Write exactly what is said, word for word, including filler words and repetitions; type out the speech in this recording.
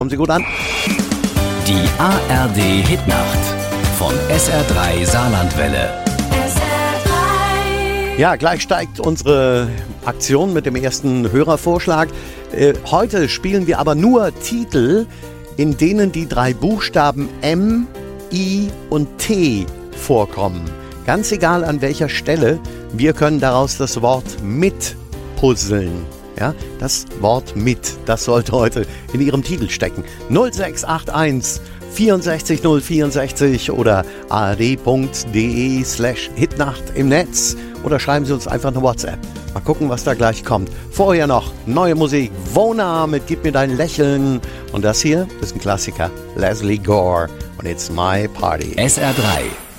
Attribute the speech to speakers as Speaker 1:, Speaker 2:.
Speaker 1: Kommen Sie gut an.
Speaker 2: Die A R D-Hitnacht von S R drei Saarlandwelle.
Speaker 3: S R drei.
Speaker 1: Ja, gleich steigt unsere Aktion mit dem ersten Hörervorschlag. Äh, heute spielen wir aber nur Titel, in denen die drei Buchstaben M, I und T vorkommen. Ganz egal an welcher Stelle, wir können daraus das Wort mit puzzeln. Ja, das Wort mit, das sollte heute in Ihrem Titel stecken. null sechs acht eins vierundsechzig null vierundsechzig oder ard.de slash Hitnacht im Netz oder schreiben Sie uns einfach eine WhatsApp. Mal gucken, was da gleich kommt. Vorher noch neue Musik. Wona mit Gib mir dein Lächeln. Und das hier ist ein Klassiker. Leslie Gore und It's My Party.
Speaker 2: S R drei